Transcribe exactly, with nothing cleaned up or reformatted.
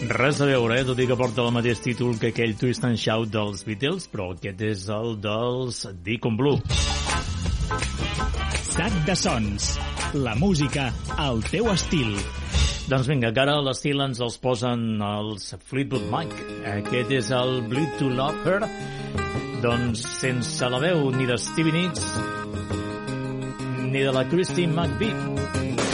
Res a veure, eh? Tot i que porta el mateix títol que aquell Twist and Shout dels Beatles, però aquest és el dels Deacon Blue. Sac de sons. La música al teu estil. Doncs vinga, que ara l'estil ens els posen els Fleetwood Mac. Aquest és el Bleed to Love Her. Doncs sense la veu ni de Stevie Nicks ni de la Christine McVie.